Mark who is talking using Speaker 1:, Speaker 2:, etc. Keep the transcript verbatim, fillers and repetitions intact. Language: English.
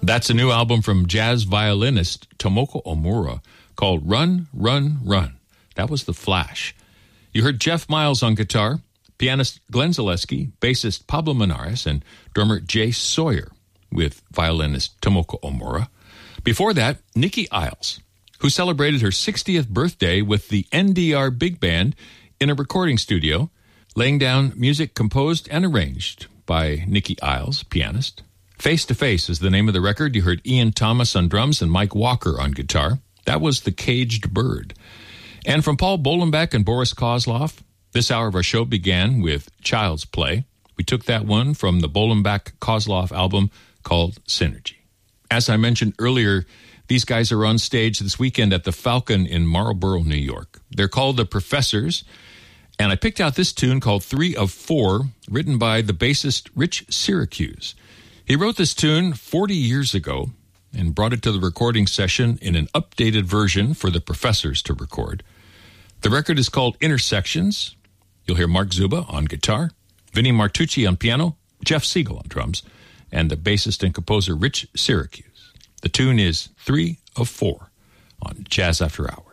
Speaker 1: That's a new album from jazz violinist Tomoko Omura called Run, Run, Run. That was The Flash. You heard Jeff Miles on guitar, pianist Glenn Zaleski, bassist Pablo Monares, and drummer Jay Sawyer with violinist Tomoko Omura. Before that, Nikki Iles, who celebrated her sixtieth birthday with the N D R Big Band in a recording studio, laying down music composed and arranged by Nikki Iles, pianist. Face to Face is the name of the record. You heard Ian Thomas on drums and Mike Walker on guitar. That was The Caged Bird. And from Paul Bolenbeck and Boris Kozlov, this hour of our show began with Child's Play. We took that one from the Bolenbeck-Kozlov album called Synergy. As I mentioned earlier, these guys are on stage this weekend at the Falcon in Marlborough, New York. They're called The Professors, and I picked out this tune called Three of Four, written by the bassist Rich Syracuse. He wrote this tune forty years ago and brought it to the recording session in an updated version for the Professors to record. The record is called Intersections. You'll hear Mark Zuba on guitar, Vinnie Martucci on piano, Jeff Siegel on drums, and the bassist and composer Rich Syracuse. The tune is Three of Four on Jazz After Hours.